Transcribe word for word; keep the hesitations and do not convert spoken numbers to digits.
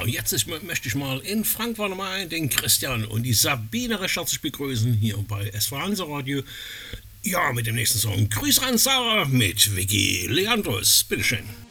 und jetzt ich, möchte ich mal in Frankfurt am Main den Christian und die Sabine recht herzlich begrüßen hier bei S V Hansa Radio. Ja, mit dem nächsten Song. Grüß an Sarah mit Vicky Leandros. Bitteschön.